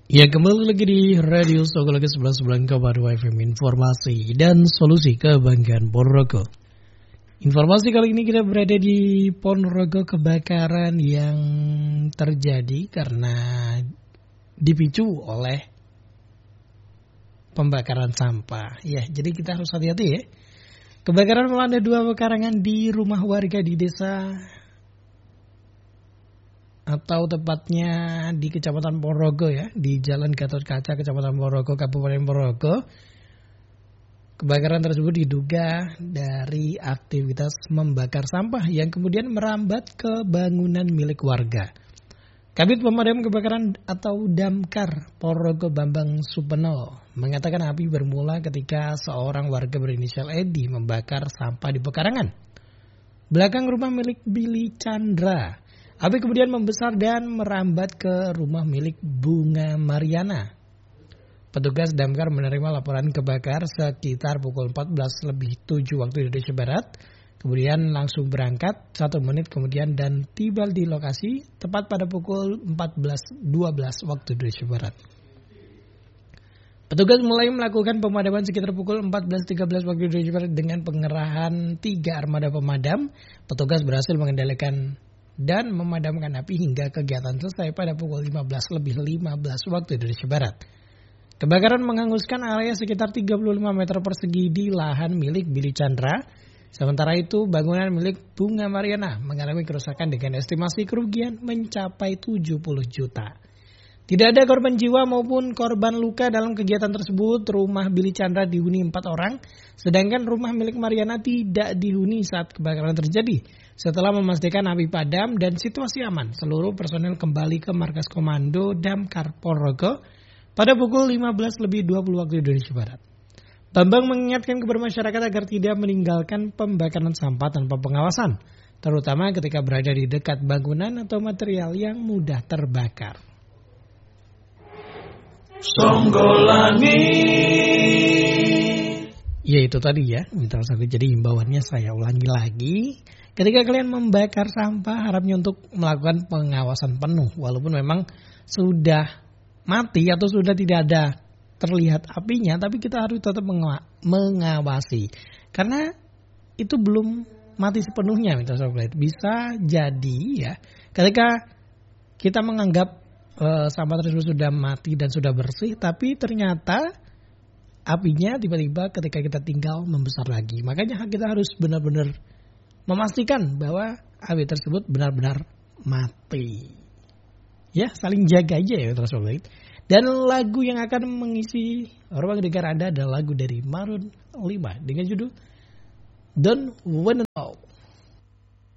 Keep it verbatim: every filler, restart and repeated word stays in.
Ya, kembali lagi di Radio Sokologi sebelas sembilan koma dua F M, informasi dan solusi kebanggaan Ponorogo. Informasi kali ini kita berada di Ponorogo, kebakaran yang terjadi karena dipicu oleh pembakaran sampah. Ya, jadi kita harus hati-hati ya. Kebakaran melanda dua pekarangan di rumah warga di desa, atau tepatnya di Kecamatan Ponorogo ya, di Jalan Gatotkaca, Kecamatan Ponorogo, Kabupaten Ponorogo. Kebakaran tersebut diduga dari aktivitas membakar sampah yang kemudian merambat ke bangunan milik warga. Kabid Pemadam Kebakaran atau Damkar Ponorogo Bambang Supeno mengatakan api bermula ketika seorang warga berinisial Edi membakar sampah di pekarangan belakang rumah milik Billy Chandra. Api kemudian membesar dan merambat ke rumah milik Bunga Mariana. Petugas damkar menerima laporan kebakaran sekitar pukul empat belas lebih tujuh waktu Indonesia Barat. Kemudian langsung berangkat satu menit kemudian dan tiba di lokasi tepat pada pukul empat belas dua belas waktu Indonesia Barat. Petugas mulai melakukan pemadaman sekitar pukul empat belas tiga belas waktu Indonesia Barat dengan pengerahan tiga armada pemadam. Petugas berhasil mengendalikan dan memadamkan api hingga kegiatan selesai pada pukul lima belas lebih lima belas waktu Indonesia Barat. Kebakaran menghanguskan area sekitar tiga puluh lima meter persegi di lahan milik Billy Chandra. Sementara itu bangunan milik Bunga Mariana mengalami kerusakan dengan estimasi kerugian mencapai tujuh puluh juta. Tidak ada korban jiwa maupun korban luka dalam kegiatan tersebut. Rumah Billy Chandra dihuni empat orang, sedangkan rumah milik Mariana tidak dihuni saat kebakaran terjadi. Setelah memastikan api padam dan situasi aman, seluruh personel kembali ke markas komando Damkar Ponorogo pada pukul lima belas lebih dua puluh waktu Indonesia Barat. Bambang mengingatkan kepada masyarakat agar tidak meninggalkan pembakaran sampah tanpa pengawasan, terutama ketika berada di dekat bangunan atau material yang mudah terbakar. Songgolani. Ya itu tadi ya, mitra satu. Jadi himbauannya saya ulangi lagi. Ketika kalian membakar sampah, harapnya untuk melakukan pengawasan penuh. Walaupun memang sudah mati atau sudah tidak ada terlihat apinya, tapi kita harus tetap mengawasi. Karena itu belum mati sepenuhnya, mitra satu. Bisa jadi ya, ketika kita menganggap Uh, sampah tersebut sudah mati dan sudah bersih, tapi ternyata apinya tiba-tiba ketika kita tinggal membesar lagi. Makanya kita harus benar-benar memastikan bahwa api tersebut benar-benar mati. Ya, saling jaga aja ya teman-teman. Dan lagu yang akan mengisi ruang dengar Anda adalah lagu dari Maroon lima dengan judul Don't Wanna Know.